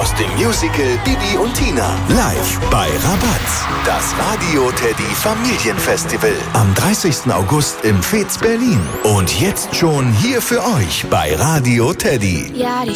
aus dem Musical Bibi und Tina. Live bei Rabatz. Das Radio Teddy Familienfestival. Am 30. August im Fez Berlin. Und jetzt schon hier für euch bei Radio Teddy. Ja,